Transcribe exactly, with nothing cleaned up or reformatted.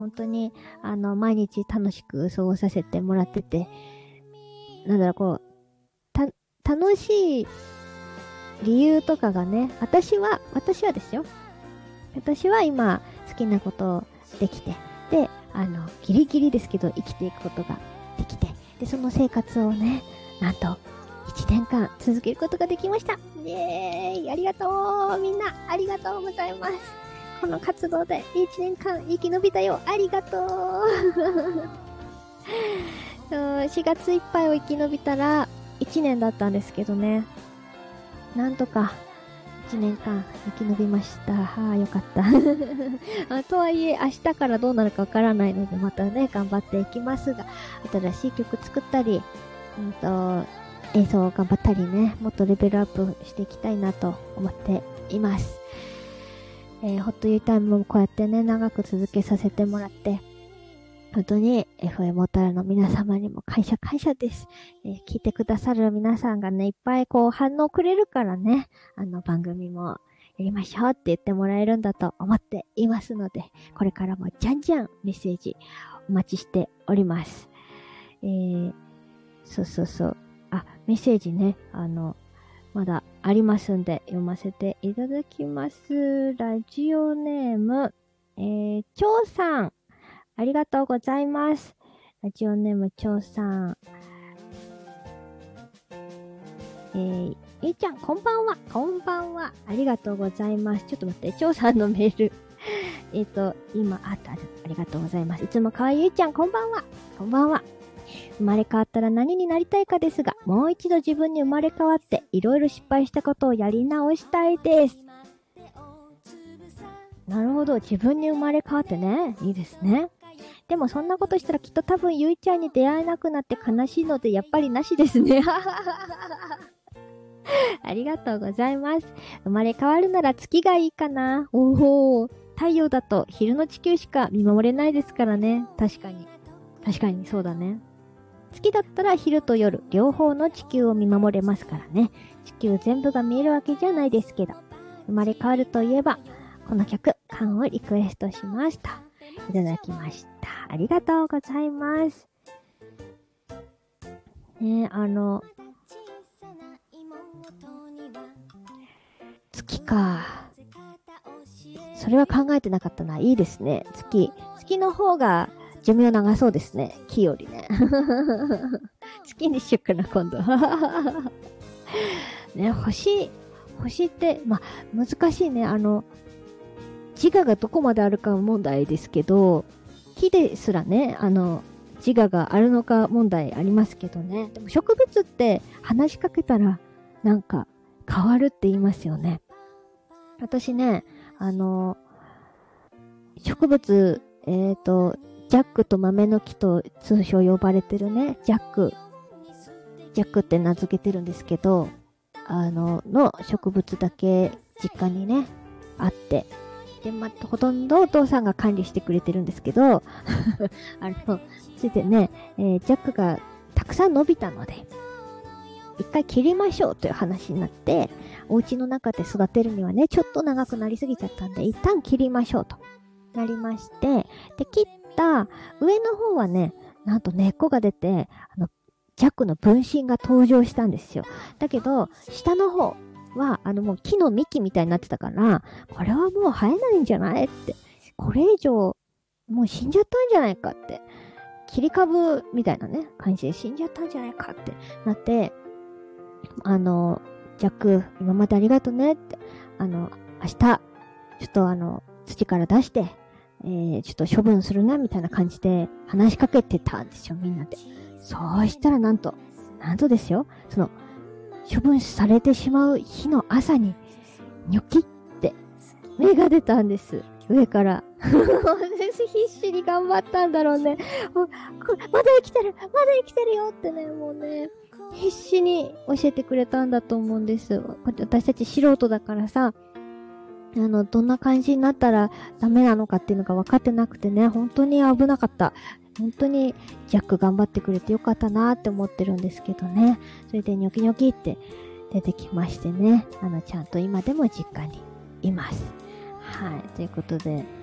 本当に、あの、毎日楽しく過ごさせてもらってて、なんだろう、こう、た、楽しい理由とかがね、私は、私はですよ。私は今、好きなことをできて、で、あの、ギリギリですけど、生きていくことができて、で、その生活をね、なんと、いちねんかん続けることができました。イエーイ、ありがとう、みんな、ありがとうございます。この活動でいちねんかん生き延びたよ、ありがとう。しがついっぱいを生き延びたら、いちねんだったんですけどね。なんとか、いちねんかん生き延びました。はあ、よかったあ。とはいえ、明日からどうなるかわからないので、またね、頑張っていきますが、新しい曲作ったり、うんと、演奏を頑張ったりね、もっとレベルアップしていきたいなと思っています。えー、ホットユータイムもこうやってね、長く続けさせてもらって、本当に エフエム 小樽の皆様にも感謝感謝です、えー。聞いてくださる皆さんがね、いっぱいこう反応くれるからね、あの番組もやりましょうって言ってもらえるんだと思っていますので、これからもじゃんじゃんメッセージお待ちしております。えー、そうそうそう。あ、メッセージね、あの、まだありますんで読ませていただきます。ラジオネーム、えー、ちょうさん。ありがとうございます。ラジオネーム、ちょうさん。えー、ゆいちゃん、こんばんは。こんばんは。ありがとうございます。ちょっと待って、ちょうさんのメール。えっと、今、あった、ありがとうございます。いつもかわいいゆいちゃん、こんばんは。こんばんは。生まれ変わったら何になりたいかですが、もう一度自分に生まれ変わって、いろいろ失敗したことをやり直したいです。なるほど。自分に生まれ変わってね。いいですね。でもそんなことしたらきっと多分ゆいちゃんに出会えなくなって悲しいのでやっぱりなしですね。ありがとうございます。生まれ変わるなら月がいいかな。おお、太陽だと昼の地球しか見守れないですからね。確かに。確かにそうだね。月だったら昼と夜両方の地球を見守れますからね。地球全部が見えるわけじゃないですけど。生まれ変わるといえばこの曲、カンをリクエストしました。いただきました。ありがとうございます。ねえ、あの、月か。それは考えてなかったな。いいですね。月。月の方が寿命長そうですね。木よりね。月にしよっかな、今度。ね、星、星って、まあ、難しいね。あの、自我がどこまであるか問題ですけど、木ですらね、あの、自我があるのか問題ありますけどね。でも植物って話しかけたらなんか変わるって言いますよね。私ね、あの、植物、えっと、ジャックと豆の木と通称呼ばれてるね、ジャック、ジャックって名付けてるんですけど、あの、の植物だけ実家にね、あって、で、ま、ほとんどお父さんが管理してくれてるんですけど、あの、ついてね、えー、ジャックがたくさん伸びたので、一回切りましょうという話になって、お家の中で育てるにはね、ちょっと長くなりすぎちゃったんで、一旦切りましょうとなりまして、で、切った上の方はね、なんと根っこが出て、あの、ジャックの分身が登場したんですよ。だけど、下の方、は、あのもう木の幹みたいになってたから、これはもう生えないんじゃないって。これ以上、もう死んじゃったんじゃないかって。切り株みたいなね、感じで死んじゃったんじゃないかってなって、あの、ジャック、今までありがとねって、あの、明日、ちょっとあの、土から出して、えー、ちょっと処分するな、みたいな感じで話しかけてたんですよ、みんなで。そうしたらなんと、なんとですよ、その、処分されてしまう日の朝に、ニョキって芽が出たんです。上から。必死に頑張ったんだろうね。まだ生きてるまだ生きてるよってね、もうね、必死に教えてくれたんだと思うんです。私たち素人だからさ、あの、どんな感じになったらダメなのかっていうのが分かってなくてね、本当に危なかった。本当にジャック頑張ってくれてよかったなって思ってるんですけどね。それでニョキニョキって出てきましてね。あの、ちゃんと今でも実家にいます。はい。ということで、